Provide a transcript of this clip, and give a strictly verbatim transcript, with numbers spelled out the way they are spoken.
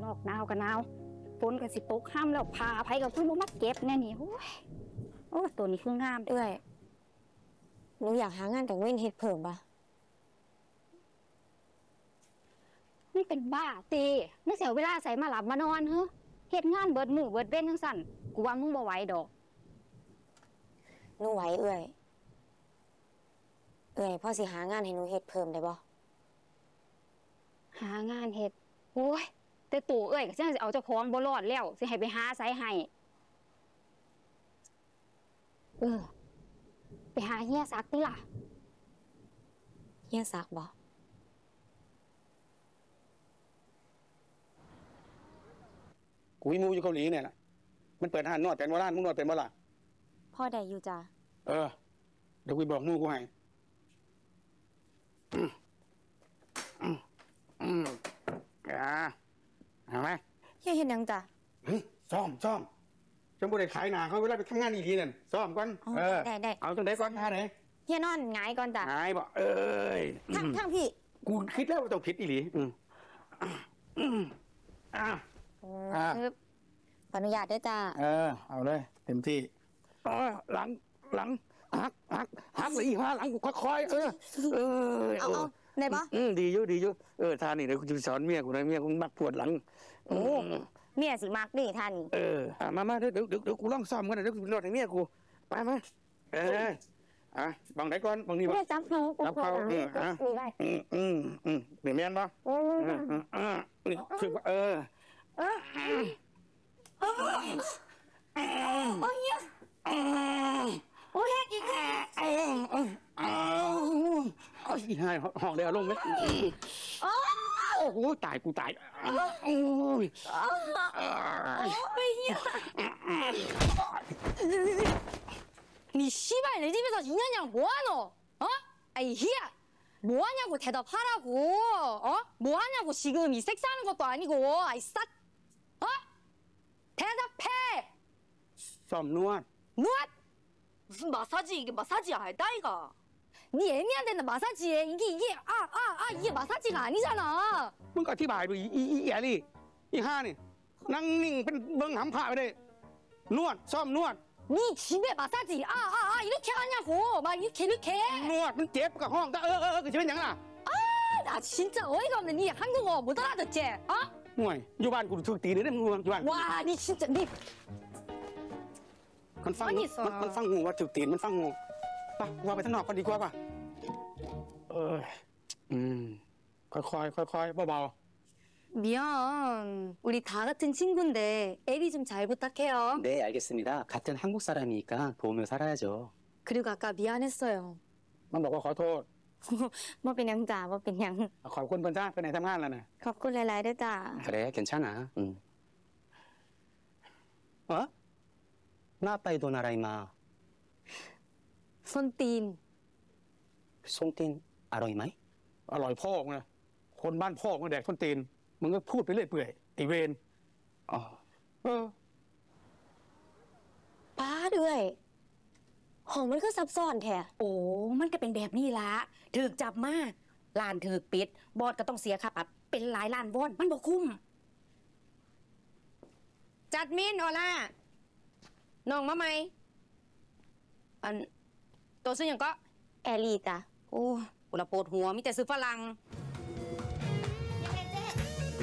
อกหนาวกับหนาวฝนกับสิตกห้ามแล้วพาไผกับเพื่อนบ่มาเก็บแน่นี่โอ้ยโอ้ตัวนี้คืองามเอ้ยหนูอยากหางานกับเว้นเฮ็ดเพิ่มปะนี่เป็นบ้าตีนี่เสียเวลาใส่มาหลับมานอนเฮ้เฮ็ดงานเบิดมือเบิดเว้นจังสั่นกูว่ามึงบ่ไหวดอกหนูไหวเอ้ยเอ้ยพ่อสิหางานให้หนูเฮ็ดเพิ่มได้บ่หางานเฮ็ดโอ้ยแต่ตู่เอ้ยก็สิเอาเจ้าของบ่รอดแล้วสิให้ไปหาไสให้เออไปหาเฮียซักนี่ล่ะเฮียซักบ่กูมีมูอยู่เกาหลีเนี่ยนะมันเปิดร้านนวดเป็นว่าร้านมึงนวดเป็นว่าล่ะพ่อได้อยู่จ้ะเออเดี๋ยวกูบอกมูกูให้อืมอืมอืมอ่าเอาไหมเฮียเฮ็ดหยังจ้ะเฮ้ยซ่อมซ่อมจนบุได้ขายหนาเขาเวลาไปทำงานอีกทีนั่นซ่อมก่อนเออได้ได้เอาตรงไหนก่อนท่าไหนเฮียนอนหงายก่อนจ้ะหงายบ่เอ้ยทั้งทั้งพี่กูคิดแล้วว่าต้องผิดอีหลีอืมอืมอ่าอ่าขออนุญาตด้วยจ้าเออเอาเลยเต็มที่อ๋อหลังหลังหักหักหักเลยอีกมาหลังกูค่อยๆเออเออเอาเอาได้ปะอืมดีอยู่ดีอยู่เออท่านี่เดี๋ยวกูจะสอนเมียกูนะเมียกูมักปวดหลังโอ้เมียสิมักนี่ท่านเออมามาเดี๋ยวเดี๋ยวเดี๋ยวกูลองซ้อมกันเดี๋ยวกูรอดให้เมียกูไปมาเอออ่ะบังไหนก่อนบังนี่บ่จับเขาจับเขาเอออ่ะอืมอืมอืมเดี๋ยวแม่นป่ะเออเออนี่คือเออเออโอ้ยโอ้ยอีกแค่โอ้ยหายห้องเดี๋ยวลงไหมโอ้โหตายกูตายโอ้ย你씨발 내 집에서 이 년이랑 뭐하노? 어? 아이 희야 뭐하냐고 대답하라고 어? 뭐하냐고 지금 이 섹스하는 것도 아니고 아이 싹 어? 대답해! 썸누안 누안? 무슨 마사지 이게 마사지야 알다이가 네 애미한테는 마사지해 이게 이게 아 아 아 이게 마사지가 아니잖아 มึงก็อธิบายดูอีอีอีแอลี่อีห้านี่นั่งนิ่งเป็นเบิ้งหำผ้าไปเลยนวดซ่อมนวด 네 집에 마사지 아 아 아 이렇게 하냐고 막 이렇게 이렇게 นวดมันเจ็บกับห้องก็เออเออเออจะเป็นยังไงล่ะ 아 나 진짜 어이가 없네 니 한국어 못 알아듣지 어? ห่วยอยู่บ้านกูถูกตีเลยเนี่ยมึงอยู่บ้าน 와니 진짜 니 มันฟังมันมันฟังหูว่าถูกตีนมันฟังหูป่ะว่าไปข้างนอกก็ดีกว่าป่ะเอออืมค่อยๆค่อยๆเบา 미안 우리 다 같은 친구인데 애리 좀 잘 부탁해요 네 알겠습니다 같은 한국 사람이니까 도우며 살아야죠 그리고 아까 미안했어요 มันบอกว่าขอโทษ 뭐เป็นยังจ้าว่าเป็นยังขอบคุณเพื่อนจ้าไปไหนทำงานแล้วนะขอบคุณหลายๆด้วยจ้า 그래 괜찮아 응. 어? 나빠이도 나라이마 손띠인 송틴 아로이마이 อร่อยพ่อไงคนบ้านพ่อมึงแดกส้นตีนมึงก็พูดไปเรื่อยเปื่อยไอเวนอ๋อเออป้าด้วยของมันก็ซับซ้อนแท้โอ้มันก็เป็นแบบนี้ละถูกจับมาล้านถูกปิดบอสก็ต้องเสียค่าปรับเป็นหลายล้านวอนมันบ่คุ้มจัดมินออล่าน้องมาไหมอันตัวซื้ออย่างก็แอรี่จ้ะโอ้กูละปวดหัวมีแต่ซื้อฝรั่ง